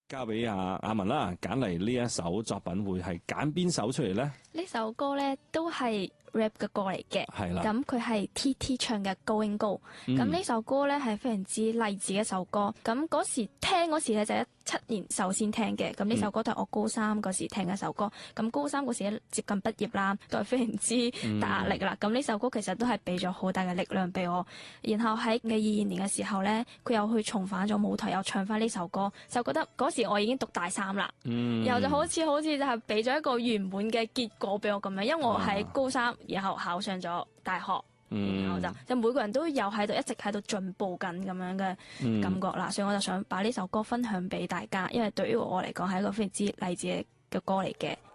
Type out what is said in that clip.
交俾阿文啦，揀嚟呢一首作品會係揀邊首出嚟咧？ 呢首歌咧都係 rap 嘅歌嚟嘅， 係啦。 咁佢係 TT 唱嘅 Going Go。咁呢首歌咧係非常之勵志嘅一首歌。咁嗰時聽嗰時咧就17年首先聽嘅。咁呢首歌都係我高3嗰時聽嘅一首歌。咁高3嗰時接近畢業啦，都係非常之大壓力啦。咁呢首歌其實都係俾咗好大嘅力量俾我。然後喺22年嘅時候咧，佢又去重返咗舞台，又唱翻呢首歌，就覺得嗰時我已經讀大3啦。然後就好似就係俾咗一個圓滿嘅結果俾我咁樣，因為我喺高3，然後考上咗大學，然後就每個人都有喺度一直喺度進步緊咁樣嘅感覺啦，所以我就想把呢首歌分享俾大家，因為對於我嚟講係一個非常之勵志嘅歌嚟嘅。